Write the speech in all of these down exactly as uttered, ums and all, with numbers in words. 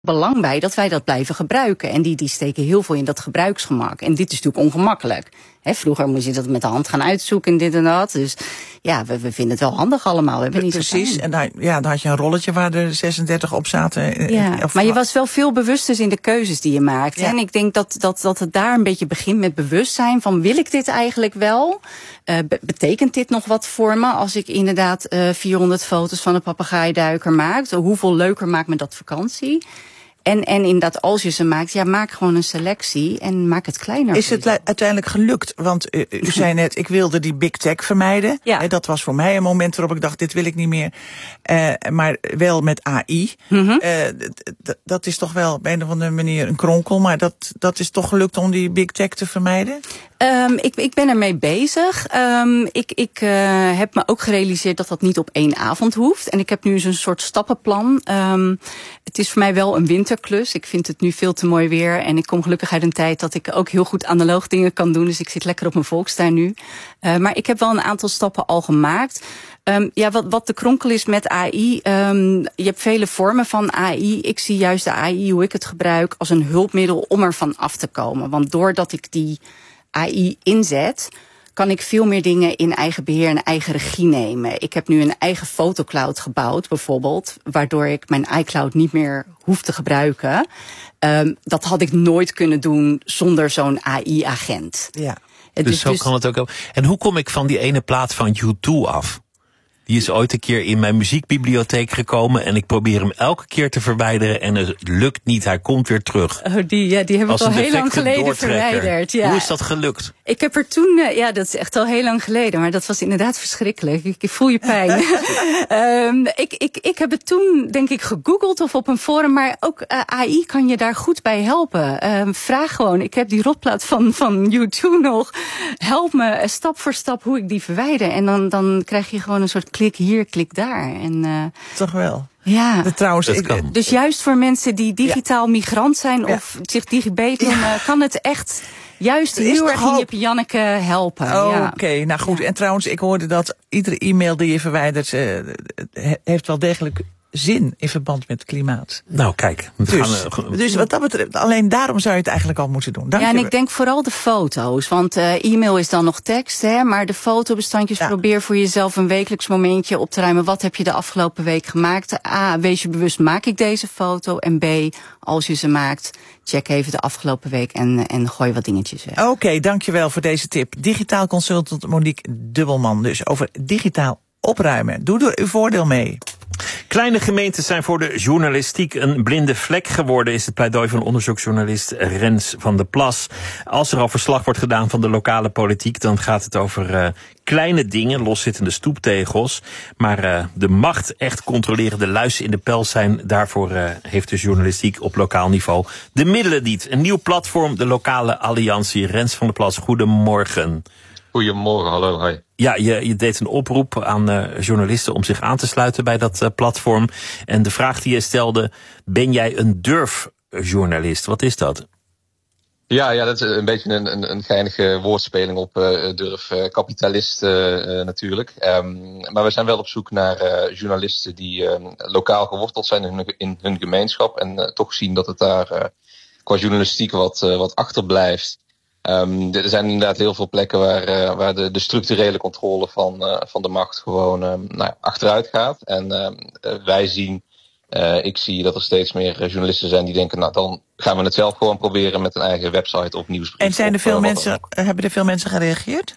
belang bij dat wij dat blijven gebruiken. En die, die steken heel veel in dat gebruiksgemak. En dit is natuurlijk ongemakkelijk. He, vroeger moest je dat met de hand gaan uitzoeken en dit en dat. Dus ja, we, we vinden het wel handig allemaal. We hebben niet Precies, en daar, ja, dan had je een rolletje waar er zesendertig op zaten. Ja, of, maar je was wel veel bewuster in de keuzes die je maakt. Ja. En ik denk dat, dat, dat het daar een beetje begint met bewustzijn van, wil ik dit eigenlijk wel? Uh, be- betekent dit nog wat voor me als ik inderdaad uh, vierhonderd foto's van een papegaaiduiker maak? Hoeveel leuker maakt me dat vakantie? En, en inderdaad, als je ze maakt, ja, maak gewoon een selectie en maak het kleiner. Is het uiteindelijk gelukt? Want uh, u zei net, ik wilde die big tech vermijden. Ja. He, dat was voor mij een moment waarop ik dacht, dit wil ik niet meer. Uh, maar wel met A I. Mm-hmm. Uh, d- d- dat is toch wel op een of andere manier een kronkel. Maar dat, dat is toch gelukt om die big tech te vermijden? Um, ik, ik ben ermee bezig. Um, ik ik uh, heb me ook gerealiseerd dat dat niet op één avond hoeft. En ik heb nu eens een soort stappenplan. Um, het is voor mij wel een winterklus. Ik vind het nu veel te mooi weer. En ik kom gelukkig uit een tijd dat ik ook heel goed analoog dingen kan doen. Dus ik zit lekker op mijn volkstuin nu. Uh, maar ik heb wel een aantal stappen al gemaakt. Um, ja, wat, wat de kronkel is met A I. Um, je hebt vele vormen van A I. Ik zie juist de A I, hoe ik het gebruik, als een hulpmiddel om ervan af te komen. Want doordat ik die A I inzet, kan ik veel meer dingen in eigen beheer en eigen regie nemen. Ik heb nu een eigen fotocloud gebouwd, bijvoorbeeld, waardoor ik mijn iCloud niet meer hoef te gebruiken. Um, dat had ik nooit kunnen doen zonder zo'n A I-agent. Ja. Dus, dus zo dus... kan het ook. En hoe kom ik van die ene plaat van U twee af? Die is ooit een keer in mijn muziekbibliotheek gekomen en ik probeer hem elke keer te verwijderen en het lukt niet. Hij komt weer terug. Oh, die, ja, die hebben we al heel lang geleden verwijderd. Ja. Hoe is dat gelukt? Ik heb er toen, ja, dat is echt al heel lang geleden, maar dat was inderdaad verschrikkelijk. Ik, ik voel je pijn. um, ik, ik, ik heb het toen, denk ik, gegoogeld of op een forum, maar ook uh, A I kan je daar goed bij helpen. Um, vraag gewoon, ik heb die rotplaat van, van U twee nog. Help me uh, stap voor stap hoe ik die verwijder. En dan, dan krijg je gewoon een soort klik hier, klik daar. En, uh, toch wel. Ja, dat trouwens, dat ik, kan. Dus juist voor mensen die digitaal ja. migrant zijn of ja. zich digibet noemen, ja. kan het echt juist heel erg in je Janneke helpen. Oh, ja. Oké, okay, nou goed. Ja. En trouwens, ik hoorde dat iedere e-mail die je verwijdert, uh, heeft wel degelijk zin in verband met het klimaat. Nou, kijk. We dus, gaan, uh, dus wat dat betreft, alleen daarom zou je het eigenlijk al moeten doen. Dank ja, en je. ik denk vooral de foto's. Want uh, e-mail is dan nog tekst, hè, maar de fotobestandjes, ja. probeer voor jezelf een wekelijks momentje op te ruimen. Wat heb je de afgelopen week gemaakt? A, wees je bewust, maak ik deze foto? En B, als je ze maakt, check even de afgelopen week en, en gooi wat dingetjes weg. Oké, okay, dankjewel voor deze tip. Digitaal consultant Monique Dubbelman, dus over digitaal opruimen. Doe er uw voordeel mee. Kleine gemeentes zijn voor de journalistiek een blinde vlek geworden, is het pleidooi van onderzoeksjournalist Rens van der Plas. Als er al verslag wordt gedaan van de lokale politiek, dan gaat het over uh, kleine dingen, loszittende stoeptegels. Maar uh, de macht echt controleren, de luis in de pels zijn, daarvoor uh, heeft de journalistiek op lokaal niveau de middelen niet. Een nieuw platform, de Lokale Alliantie. Rens van der Plas, goedemorgen. Goedemorgen, hallo, hi. Ja, je, je deed een oproep aan uh, journalisten om zich aan te sluiten bij dat uh, platform. En de vraag die je stelde, ben jij een durfjournalist? Wat is dat? Ja, ja, dat is een beetje een, een, een geinige woordspeling op uh, durf uh, kapitalist uh, uh, natuurlijk. Um, maar we zijn wel op zoek naar uh, journalisten die uh, lokaal geworteld zijn in hun, in hun gemeenschap. En uh, toch zien dat het daar uh, qua journalistiek wat, uh, wat achterblijft. Um, er zijn inderdaad heel veel plekken waar, uh, waar de, de structurele controle van, uh, van de macht gewoon uh, nou, achteruit gaat. En uh, wij zien, uh, ik zie dat er steeds meer journalisten zijn die denken, nou dan gaan we het zelf gewoon proberen met een eigen website of nieuwsbrief. En zijn er veel of, mensen, hebben er veel mensen gereageerd?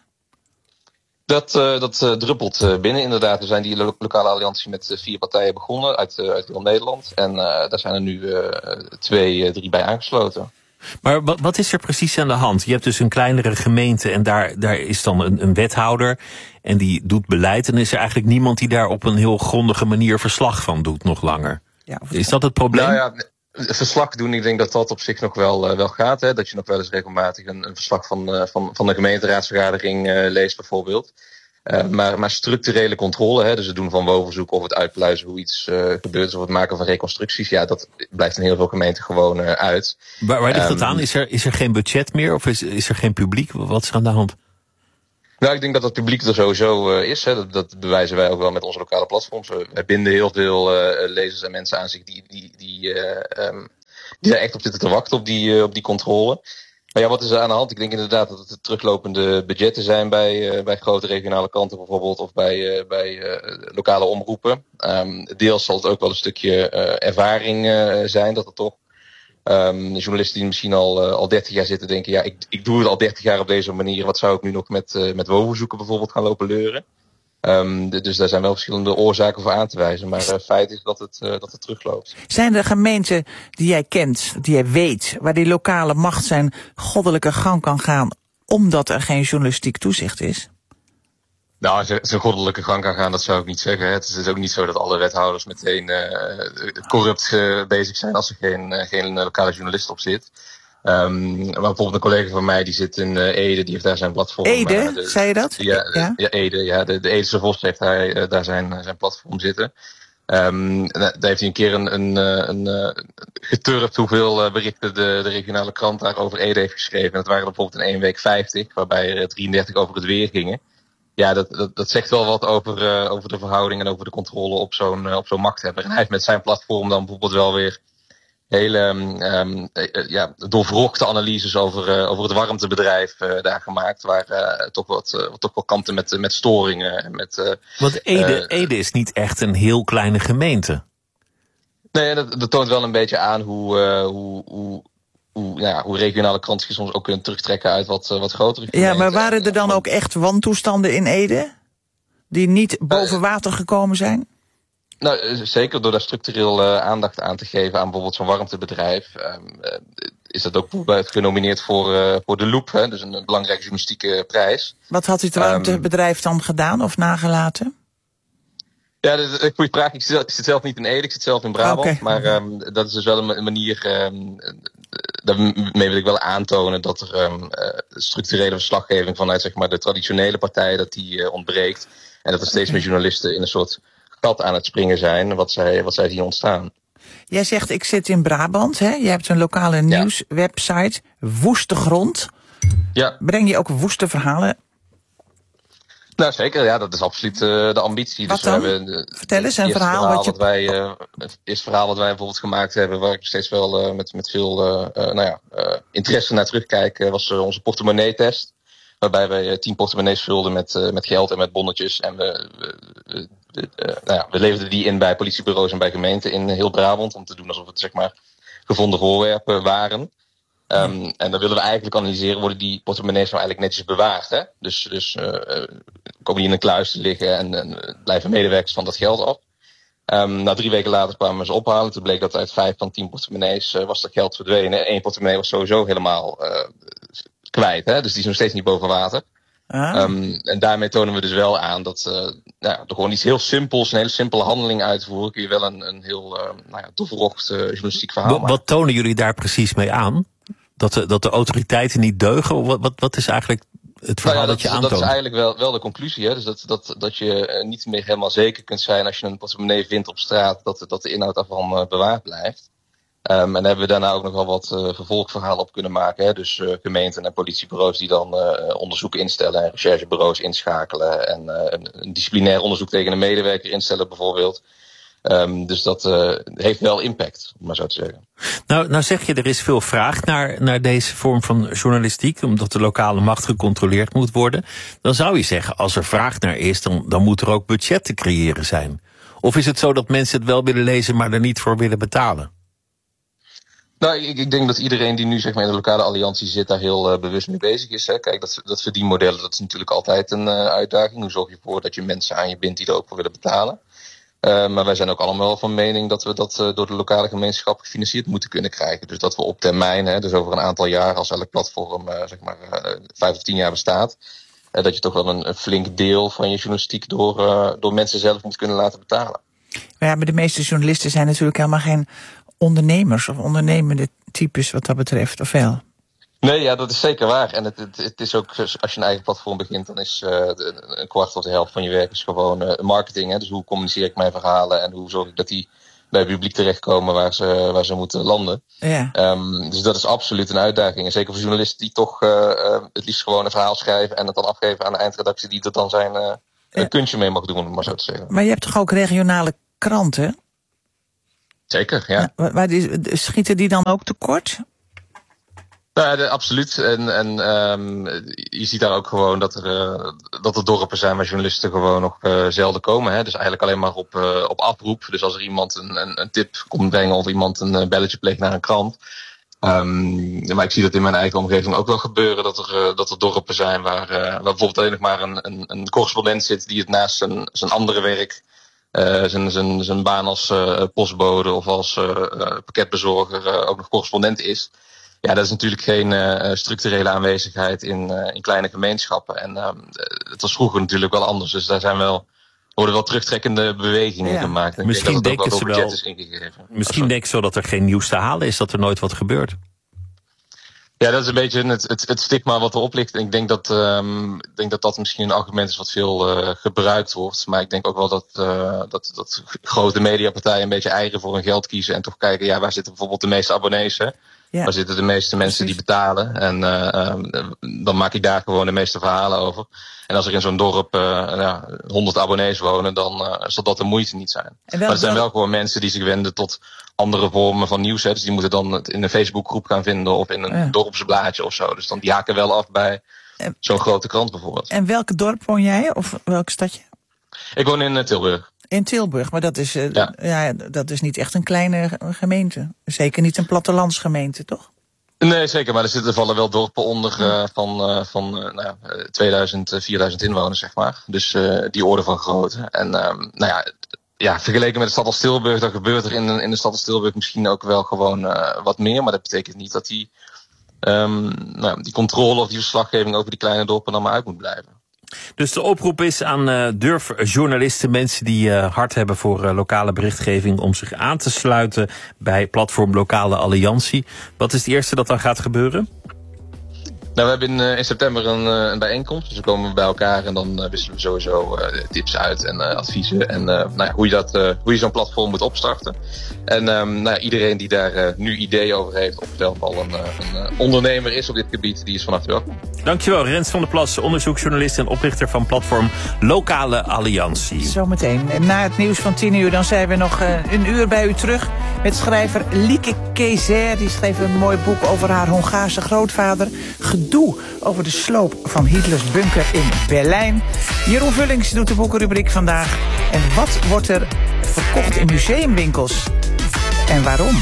Dat, uh, dat uh, druppelt uh, binnen inderdaad. We zijn die lo- lokale alliantie met uh, vier partijen begonnen uit, uh, uit heel Nederland. En uh, daar zijn er nu uh, twee, uh, drie bij aangesloten. Maar wat, wat is er precies aan de hand? Je hebt dus een kleinere gemeente en daar, daar is dan een, een wethouder en die doet beleid. En is er eigenlijk niemand die daar op een heel grondige manier verslag van doet nog langer? Ja, is dat het probleem? Nou ja, verslag doen, ik denk dat dat op zich nog wel, uh, wel gaat. Hè? Dat je nog wel eens regelmatig een, een verslag van, uh, van, van de gemeenteraadsvergadering uh, leest bijvoorbeeld. Uh, maar, maar structurele controle, hè, dus het doen van woonverzoek of het uitpluizen hoe iets uh, gebeurt of het maken van reconstructies, ja, dat blijft in heel veel gemeenten gewoon uh, uit. Waar, waar ligt um, dat aan? Is er, is er geen budget meer of is, is er geen publiek? Wat is er aan de hand? Nou, ik denk dat het publiek er sowieso uh, is. Hè. Dat, dat bewijzen wij ook wel met onze lokale platforms. Wij binden heel veel uh, lezers en mensen aan zich die, die, die, uh, um, die daar echt op zitten te wachten op die, uh, op die controle. Maar ja, wat is er aan de hand? Ik denk inderdaad dat het teruglopende budgetten zijn bij, uh, bij grote regionale kranten bijvoorbeeld, of bij, uh, bij uh, lokale omroepen. Um, deels zal het ook wel een stukje uh, ervaring uh, zijn, dat er toch um, journalisten die misschien al, uh, al dertig jaar zitten denken, ja, ik, ik doe het al dertig jaar op deze manier, wat zou ik nu nog met, uh, met WOW-verzoeken bijvoorbeeld gaan lopen leuren? Um, dus daar zijn wel verschillende oorzaken voor aan te wijzen. Maar uh, feit is dat het, uh, dat het terugloopt. Zijn er gemeenten die jij kent, die jij weet, waar die lokale macht zijn goddelijke gang kan gaan, omdat er geen journalistiek toezicht is? Nou, zijn goddelijke gang kan gaan, dat zou ik niet zeggen. Het is ook niet zo dat alle wethouders meteen uh, corrupt uh, bezig zijn als er geen, uh, geen lokale journalist op zit. Um, maar bijvoorbeeld een collega van mij die zit in uh, Ede, die heeft daar zijn platform. Ede, uh, de, zei je dat? Ja, ja? ja Ede, ja. De, de Edese Vos heeft hij uh, daar zijn, zijn platform zitten. Um, daar heeft hij een keer een, een, een, een geturfd hoeveel uh, berichten de, de regionale krant daar over Ede heeft geschreven. En dat waren er bijvoorbeeld in één week vijftig, waarbij er drieëndertig over het weer gingen. Ja, dat, dat, dat zegt wel wat over, uh, over de verhouding en over de controle op zo'n uh, op zo'n machthebber. En hij heeft met zijn platform dan bijvoorbeeld wel weer hele um, uh, ja, doorwrochte analyses over, uh, over het warmtebedrijf uh, daar gemaakt. Waar uh, toch, wat, uh, toch wel kampte met, met storingen. Met, uh, Want Ede, uh, Ede is niet echt een heel kleine gemeente. Nee, dat, dat toont wel een beetje aan hoe, uh, hoe, hoe, hoe, ja, hoe regionale kranten soms ook kunnen terugtrekken uit wat, uh, wat grotere gemeenten. Ja, maar waren er dan ook echt wantoestanden in Ede? Die niet boven water gekomen zijn? Nou, zeker door daar structureel uh, aandacht aan te geven aan bijvoorbeeld zo'n warmtebedrijf. Um, uh, is dat ook bijvoorbeeld genomineerd voor, uh, voor de Loop, hè, dus een belangrijke journalistieke prijs. Wat had dit warmtebedrijf dan gedaan of nagelaten? Ja, dat is een goede vraag. Ik zit, ik zit zelf niet in Ede, ik zit zelf in Brabant. Okay. Maar um, dat is dus wel een manier, um, daarmee wil ik wel aantonen dat er um, uh, structurele verslaggeving vanuit zeg maar, de traditionele partijen, dat die uh, ontbreekt. En dat er steeds okay. meer journalisten in een soort gat aan het springen zijn, wat zij, wat zij zien ontstaan. Jij zegt, ik zit in Brabant, hè? Je hebt een lokale nieuwswebsite, Woeste Grond. Ja. Breng je ook woeste verhalen? Nou, zeker. Ja, dat is absoluut uh, de ambitie. Wat dus dan? We hebben, uh, Vertel eens een verhaal. verhaal wat je... wat wij, uh, het eerste verhaal wat wij bijvoorbeeld gemaakt hebben, waar ik steeds wel uh, met, met veel uh, uh, nou ja, uh, interesse naar terugkijk, uh, was uh, onze portemonnee-test. Waarbij wij uh, tien portemonnees vulden met, uh, met geld en met bonnetjes. En we, we, we, we, uh, nou ja, we leverden die in bij politiebureaus en bij gemeenten in heel Brabant. Om te doen alsof het zeg maar gevonden voorwerpen waren. Um, en dan willen we eigenlijk analyseren, worden die portemonnees nou eigenlijk netjes bewaard. Hè? Dus, dus uh, komen die in een kluis te liggen en, en blijven medewerkers van dat geld af. Um, nou, drie weken later kwamen we ze ophalen. Toen bleek dat uit vijf van tien portemonnees uh, was dat geld verdwenen. Eén portemonnee was sowieso helemaal uh, kwijt. Hè? Dus die is nog steeds niet boven water. Ah. Um, en daarmee tonen we dus wel aan dat uh, nou, door gewoon iets heel simpels, een hele simpele handeling uitvoeren, kun je wel een, een heel uh, nou ja, toeverrocht uh, journalistiek verhaal wat, maken. Wat tonen jullie daar precies mee aan? Dat de, dat de autoriteiten niet deugen? Wat, wat, wat is eigenlijk het verhaal nou ja, dat, dat je aantoont? Dat is eigenlijk wel, wel de conclusie. Hè? Dus dat, dat, dat je niet meer helemaal zeker kunt zijn als je een portemonnee vindt op straat, dat, dat de inhoud daarvan uh, bewaard blijft. Um, en daar hebben we daarna ook nog wel wat uh, vervolgverhalen op kunnen maken. Hè? Dus uh, gemeenten en politiebureaus die dan uh, onderzoeken instellen en recherchebureaus inschakelen. En uh, een, een disciplinair onderzoek tegen een medewerker instellen bijvoorbeeld. Um, dus dat uh, heeft wel impact, om maar zo te zeggen. Nou, nou zeg je, er is veel vraag naar, naar deze vorm van journalistiek, omdat de lokale macht gecontroleerd moet worden. Dan zou je zeggen, als er vraag naar is, dan, dan moet er ook budget te creëren zijn. Of is het zo dat mensen het wel willen lezen, maar er niet voor willen betalen? Nou, ik, ik denk dat iedereen die nu zeg maar, in de lokale alliantie zit, daar heel uh, bewust mee bezig is. Hè. Kijk, dat, dat verdienmodellen, dat is natuurlijk altijd een uh, uitdaging. Hoe zorg je ervoor dat je mensen aan je bindt die er ook voor willen betalen? Uh, maar wij zijn ook allemaal van mening dat we dat uh, door de lokale gemeenschap gefinancierd moeten kunnen krijgen. Dus dat we op termijn, hè, dus over een aantal jaar, als elk platform uh, zeg maar uh, vijf of tien jaar bestaat, uh, dat je toch wel een, een flink deel van je journalistiek door, uh, door mensen zelf moet kunnen laten betalen. Ja, maar de meeste journalisten zijn natuurlijk helemaal geen ondernemers of ondernemende types wat dat betreft, of wel? Nee, ja, dat is zeker waar. En het, het, het is ook, als je een eigen platform begint, dan is uh, de, een kwart of de helft van je werk is gewoon uh, marketing. Hè? Dus hoe communiceer ik mijn verhalen en hoe zorg ik dat die bij het publiek terechtkomen waar ze, waar ze moeten landen. Ja. Um, dus dat is absoluut een uitdaging. En zeker voor journalisten die toch uh, uh, het liefst gewoon een verhaal schrijven en het dan afgeven aan de eindredactie die er dan zijn uh, ja. een kunstje mee mag doen, om het maar zo te zeggen. Maar je hebt toch ook regionale kranten? Zeker, ja. ja maar die, schieten die dan ook tekort? Nou, de, absoluut. En, en um, je ziet daar ook gewoon dat er, uh, dat er dorpen zijn waar journalisten gewoon nog uh, zelden komen. Hè? Dus eigenlijk alleen maar op, uh, op oproep. Dus als er iemand een, een, een tip komt brengen of iemand een belletje pleegt naar een krant. Um, maar ik zie dat in mijn eigen omgeving ook wel gebeuren. Dat er, uh, dat er dorpen zijn waar, uh, waar bijvoorbeeld alleen nog maar een, een, een correspondent zit die het naast zijn, zijn andere werk, uh, zijn, zijn, zijn baan als uh, postbode of als uh, uh, pakketbezorger uh, ook nog correspondent is. Ja, dat is natuurlijk geen uh, structurele aanwezigheid in, uh, in kleine gemeenschappen. En uh, het was vroeger natuurlijk wel anders. Dus daar zijn wel, worden wel terugtrekkende bewegingen ja. gemaakt. En misschien ik denk dat denken het ook ze wel, is ingegeven. Misschien denken ze dat er geen nieuws te halen is, dat er nooit wat gebeurt. Ja, dat is een beetje het, het, het stigma wat erop ligt. En ik denk dat, um, ik denk dat dat misschien een argument is wat veel uh, gebruikt wordt. Maar ik denk ook wel dat, uh, dat, dat grote mediapartijen een beetje eigen voor hun geld kiezen. En toch kijken, ja, waar zitten bijvoorbeeld de meeste abonnees, hè? Ja. Waar zitten de meeste mensen die betalen? En uh, um, dan maak ik daar gewoon de meeste verhalen over. En als er in zo'n dorp uh, ja, honderd abonnees wonen, dan uh, zal dat de moeite niet zijn. Maar er zijn wel gewoon mensen die zich wenden tot andere vormen van nieuws. Hè. Dus die moeten dan het in een Facebookgroep gaan vinden of in een ja. dorpsblaadje of zo. Dus dan die haken wel af bij en, zo'n grote krant bijvoorbeeld. En welk dorp woon jij? Of welk stadje? Ik woon in uh, Tilburg. In Tilburg, maar dat is, uh, ja. Ja, dat is niet echt een kleine gemeente. Zeker niet een plattelandsgemeente, toch? Nee, zeker, maar er zitten vallen wel dorpen onder uh, van, uh, van uh, nou ja, tweeduizend, vierduizend inwoners, zeg maar. Dus uh, die orde van grootte. En uh, nou ja, ja, vergeleken met de stad als Tilburg, dan gebeurt er in, in de stad als Tilburg misschien ook wel gewoon uh, wat meer. Maar dat betekent niet dat die, um, nou, die controle of die verslaggeving over die kleine dorpen dan maar uit moet blijven. Dus de oproep is aan uh, durfjournalisten, mensen die uh, hart hebben voor uh, lokale berichtgeving, om zich aan te sluiten bij platform Lokale Alliantie. Wat is het eerste dat dan gaat gebeuren? Nou, we hebben in, uh, in september een, uh, een bijeenkomst. Dus we komen bij elkaar en dan uh, wisselen we sowieso uh, tips uit en uh, adviezen. En uh, nou ja, hoe je, dat, uh, hoe je zo'n platform moet opstarten. En um, nou ja, iedereen die daar uh, nu ideeën over heeft of zelf al een, uh, een uh, ondernemer is op dit gebied, die is vanaf welkom. Dankjewel, Rens van der Plas, onderzoeksjournalist en oprichter van platform Lokale Alliantie. Zometeen, na het nieuws van tien uur, dan zijn we nog uh, een uur bij u terug met schrijver Lieke Kezer. Die schreef een mooi boek over haar Hongaarse grootvader. Gedoe over de sloop van Hitlers bunker in Berlijn. Jeroen Vullings doet de boekenrubriek vandaag. En wat wordt er verkocht in museumwinkels? En waarom?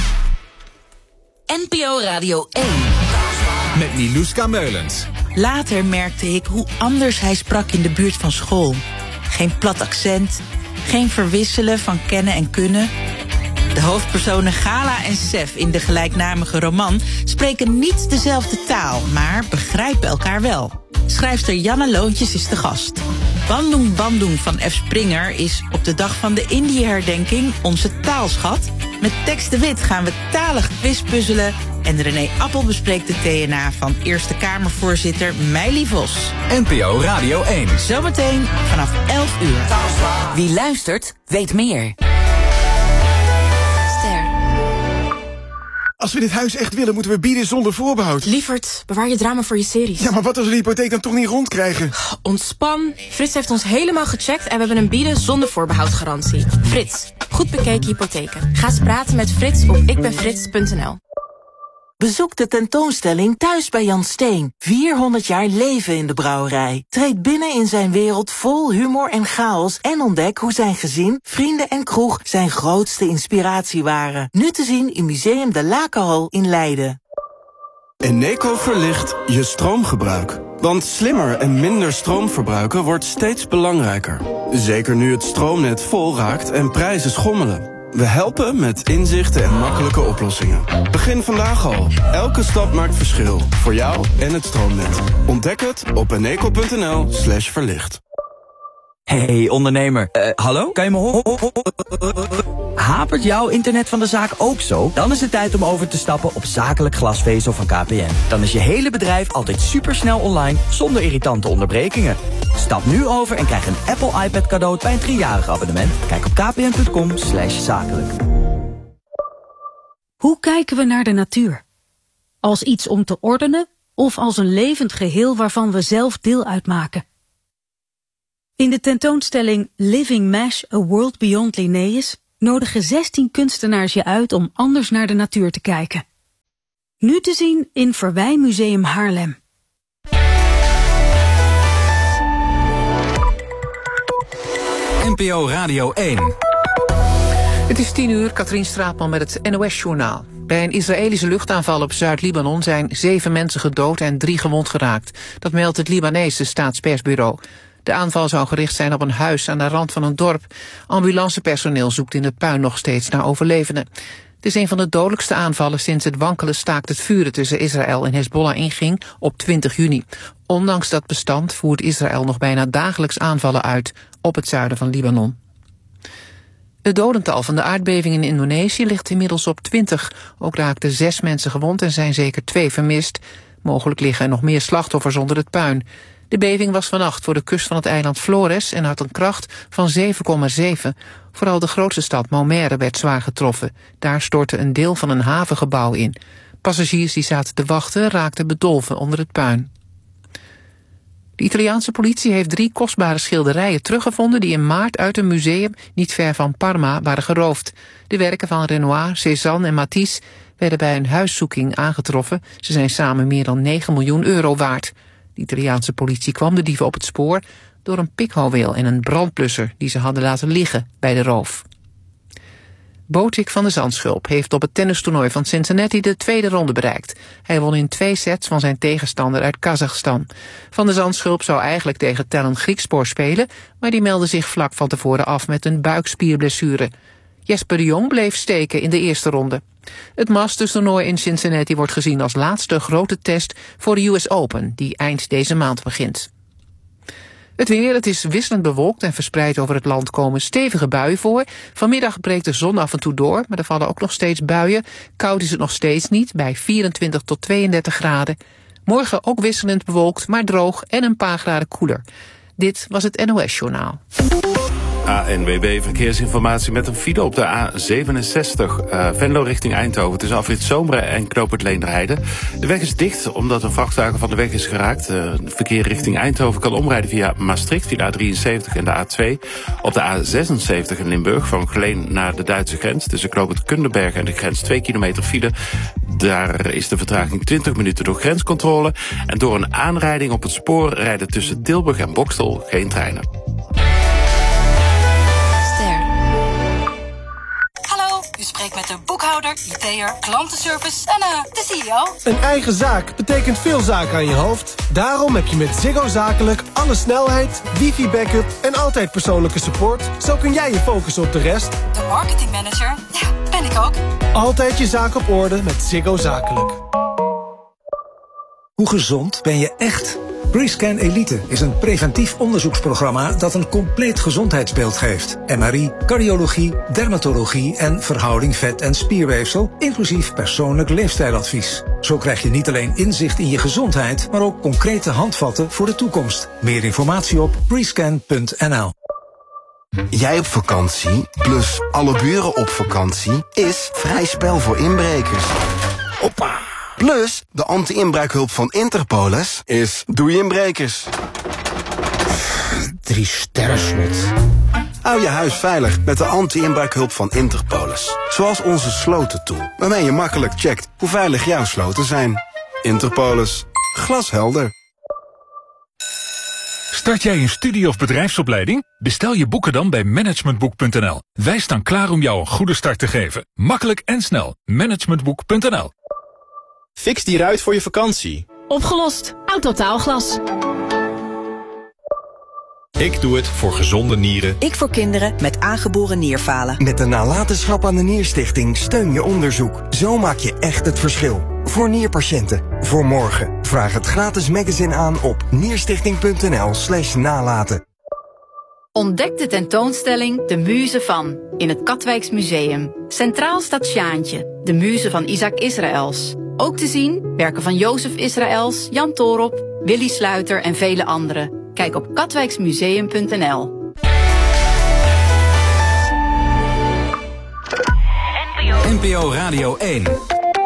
N P O Radio één. Met Niluska Meulens. Later merkte ik hoe anders hij sprak in de buurt van school. Geen plat accent, geen verwisselen van kennen en kunnen. De hoofdpersonen Gala en Sef in de gelijknamige roman spreken niet dezelfde taal, maar begrijpen elkaar wel. Schrijfster Janne Loontjes is de gast. Bandung Bandung van F. Springer is op de dag van de Indië-herdenking onze taalschat. Met Tex de Wit gaan we talig quizpuzzelen en René Appel bespreekt de D N A van Eerste Kamervoorzitter Meili Vos. N P O Radio één. Zometeen vanaf elf uur. Wie luistert, weet meer. Als we dit huis echt willen, moeten we bieden zonder voorbehoud. Lieverd, bewaar je drama voor je series. Ja, maar wat als we de hypotheek dan toch niet rondkrijgen? Ontspan. Frits heeft ons helemaal gecheckt en we hebben een bieden zonder voorbehoud garantie. Frits, goed bekeken hypotheken. Ga eens praten met Frits op ikbenfrits punt n l. Bezoek de tentoonstelling Thuis bij Jan Steen. vierhonderd jaar leven in de brouwerij. Treed binnen in zijn wereld vol humor en chaos en ontdek hoe zijn gezin, vrienden en kroeg zijn grootste inspiratie waren. Nu te zien in Museum de Lakenhal in Leiden. Eneco verlicht je stroomgebruik. Want slimmer en minder stroom verbruiken wordt steeds belangrijker. Zeker nu het stroomnet vol raakt en prijzen schommelen. We helpen met inzichten en makkelijke oplossingen. Begin vandaag al. Elke stap maakt verschil. Voor jou en het stroomnet. Ontdek het op eneco punt n l slash verlicht. Hey ondernemer, uh, hallo? Kan je me horen? Hapert jouw internet van de zaak ook zo? Dan is het tijd om over te stappen op zakelijk glasvezel van K P N. Dan is je hele bedrijf altijd supersnel online, zonder irritante onderbrekingen. Stap nu over en krijg een Apple iPad cadeau bij een driejarig abonnement. Kijk op kpn punt com slash zakelijk. Hoe kijken we naar de natuur? Als iets om te ordenen of als een levend geheel waarvan we zelf deel uitmaken? In de tentoonstelling Living Mesh, A World Beyond Linnaeus nodigen zestien kunstenaars je uit om anders naar de natuur te kijken. Nu te zien in Verwijmuseum Haarlem. N P O Radio één. Het is tien uur, Katrien Straatman met het N O S-journaal. Bij een Israëlische luchtaanval op Zuid-Libanon zijn zeven mensen gedood en drie gewond geraakt. Dat meldt het Libanese staatspersbureau. De aanval zou gericht zijn op een huis aan de rand van een dorp. Ambulancepersoneel zoekt in het puin nog steeds naar overlevenden. Het is een van de dodelijkste aanvallen sinds het wankele staakt het vuren tussen Israël en Hezbollah inging op twintig juni. Ondanks dat bestand voert Israël nog bijna dagelijks aanvallen uit op het zuiden van Libanon. Het dodental van de aardbeving in Indonesië ligt inmiddels op twintig. Ook raakten zes mensen gewond en zijn zeker twee vermist. Mogelijk liggen er nog meer slachtoffers onder het puin. De beving was vannacht voor de kust van het eiland Flores en had een kracht van zeven komma zeven. Vooral de grootste stad Maumere werd zwaar getroffen. Daar stortte een deel van een havengebouw in. Passagiers die zaten te wachten raakten bedolven onder het puin. De Italiaanse politie heeft drie kostbare schilderijen teruggevonden die in maart uit een museum niet ver van Parma waren geroofd. De werken van Renoir, Cézanne en Matisse werden bij een huiszoeking aangetroffen. Ze zijn samen meer dan negen miljoen euro waard. De Italiaanse politie kwam de dieven op het spoor door een pikhouweel en een brandblusser die ze hadden laten liggen bij de roof. Botik van de Zandschulp heeft op het tennistoernooi van Cincinnati de tweede ronde bereikt. Hij won in twee sets van zijn tegenstander uit Kazachstan. Van de Zandschulp zou eigenlijk tegen Tellen Griekspoor spelen, maar die meldde zich vlak van tevoren af met een buikspierblessure. Jesper de Jong bleef steken in de eerste ronde. Het Masters-toernooi in Cincinnati wordt gezien als laatste grote test voor de U S Open, die eind deze maand begint. Het weer, het is wisselend bewolkt en verspreid over het land komen stevige buien voor. Vanmiddag breekt de zon af en toe door, maar er vallen ook nog steeds buien. Koud is het nog steeds niet, bij vierentwintig tot tweeëndertig graden. Morgen ook wisselend bewolkt, maar droog en een paar graden koeler. Dit was het N O S-journaal. A N W B Verkeersinformatie met een file op de A zevenenzestig. Uh, Venlo richting Eindhoven tussen afrit Zomeren en knooppunt Leenderheide. De weg is dicht omdat een vrachtwagen van de weg is geraakt. Uh, het verkeer richting Eindhoven kan omrijden via Maastricht, via de A drieënzeventig en de A twee. Op de A zesenzeventig in Limburg van Geleen naar de Duitse grens. Tussen knooppunt Kundenberg en de grens twee kilometer file. Daar is de vertraging twintig minuten door grenscontrole. En door een aanrijding op het spoor rijden tussen Tilburg en Bokstel geen treinen. U spreekt met de boekhouder, I T'er, klantenservice en uh, de C E O. Een eigen zaak betekent veel zaken aan je hoofd. Daarom heb je met Ziggo Zakelijk alle snelheid, wifi-backup en altijd persoonlijke support. Zo kun jij je focussen op de rest. De marketingmanager, ja, ben ik ook. Altijd je zaak op orde met Ziggo Zakelijk. Hoe gezond ben je echt? BreScan Elite is een preventief onderzoeksprogramma dat een compleet gezondheidsbeeld geeft. M R I, cardiologie, dermatologie en verhouding vet- en spierweefsel, inclusief persoonlijk leefstijladvies. Zo krijg je niet alleen inzicht in je gezondheid, maar ook concrete handvatten voor de toekomst. Meer informatie op brescan punt n l. Jij op vakantie, plus alle buren op vakantie, is vrij spel voor inbrekers. Hoppa! Plus, de anti-inbraakhulp van Interpolis is doei inbrekers. Drie sterren slot. Hou je huis veilig met de anti-inbraakhulp van Interpolis. Zoals onze slotentool, waarmee je makkelijk checkt hoe veilig jouw sloten zijn. Interpolis. Glashelder. Start jij een studie- of bedrijfsopleiding? Bestel je boeken dan bij managementboek punt n l. Wij staan klaar om jou een goede start te geven. Makkelijk en snel. managementboek punt n l. Fix die ruit voor je vakantie. Opgelost. Autotaalglas. Ik doe het voor gezonde nieren. Ik voor kinderen met aangeboren nierfalen. Met de nalatenschap aan de Nierstichting steun je onderzoek. Zo maak je echt het verschil. Voor nierpatiënten. Voor morgen. Vraag het gratis magazine aan op nierstichting punt n l slash nalaten. Ontdek de tentoonstelling De Muze van in het Katwijks Museum. Centraal staat Sjaantje, de muze van Isaac Israëls. Ook te zien werken van Jozef Israëls, Jan Toorop, Willy Sluiter en vele anderen. Kijk op katwijksmuseum punt n l. N P O Radio één.